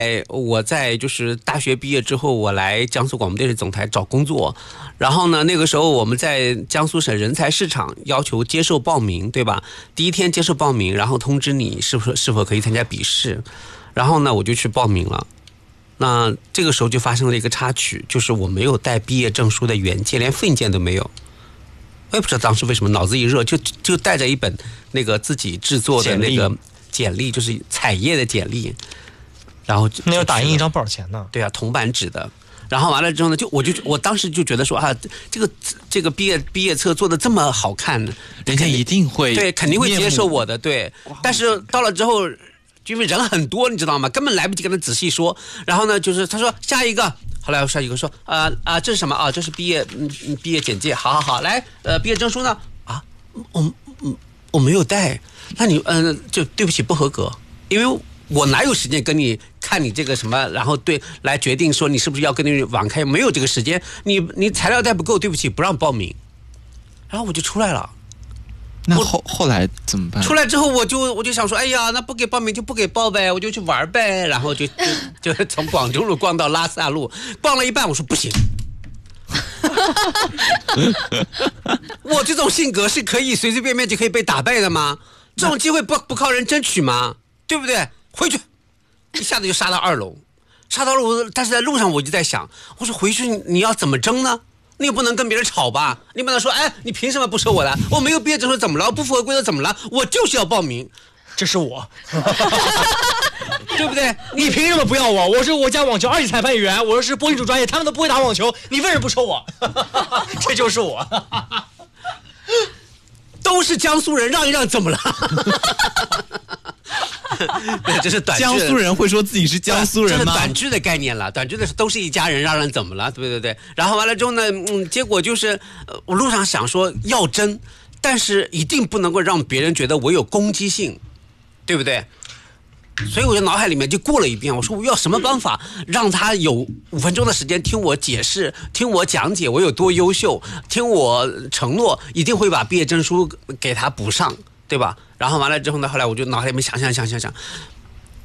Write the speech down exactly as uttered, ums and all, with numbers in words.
哎，我在就是大学毕业之后，我来江苏广播电视总台找工作，然后呢，那个时候我们在江苏省人才市场要求接受报名，对吧？第一天接受报名，然后通知你是否是否可以参加笔试，然后呢，我就去报名了。那这个时候就发生了一个插曲，就是我没有带毕业证书的原件，连复印件都没有。我也不知道当时为什么，脑子一热就就带着一本那个自己制作的那个简历，就是彩页的简历。然后那要打印一张不少钱呢？ 对啊，铜版纸的。然后完了之后呢，就我就我当时就觉得说啊，这个这个毕业毕业册做的这么好看， 人家一定会对，肯定会接受我的。对，但是到了之后，因为人很多，你知道吗？根本来不及跟他仔细说。然后呢，就是他说下一个，后来下一个说啊啊、呃，这是什么啊？这是毕业嗯毕业简介。好好好，来呃毕业证书呢？啊，我我我没有带。那你嗯、呃、就对不起不合格，因为。我哪有时间跟你看你这个什么，然后对来决定说你是不是要跟你网开，没有这个时间。你你材料带不够，对不起，不让报名。然后我就出来了。 那后后来怎么办？ 出来之后我就我就想说，哎呀，那不给报名就不给报呗，我就去玩呗。然后就就就从广州路逛到拉萨路，逛了一半，我说不行。我这种性格是可以随随便便就可以被打败的吗？这种机会不不靠人争取吗？对不对？回去，一下子就杀到二楼，杀到二楼。但是在路上我就在想，我说回去你要怎么争呢？你也不能跟别人吵吧？你不能说，哎，你凭什么不收我的？我没有毕业证书怎么了？不符合规则怎么了？我就是要报名， 这是我， 对不对？ 你凭什么不要我？我是我家网球二级裁判员，我是播音主专业，他们都不会打网球，你为什么不收我？这就是我。 都是江苏人，让一让怎么了？这是短句。 江苏人会说自己是江苏人吗？ 这是短句的概念了，短句的是都是一家人，让人怎么了？对对对。然后完了之后呢，嗯，结果就是，呃，我路上想说要争，但是一定不能够让别人觉得我有攻击性，对不对？所以我在脑海里面就过了一遍，我说我要什么办法让他有五分钟的时间听我解释，听我讲解我有多优秀，听我承诺一定会把毕业证书给他补上，对吧？然后完了之后呢，后来我就脑海里面想想想想想，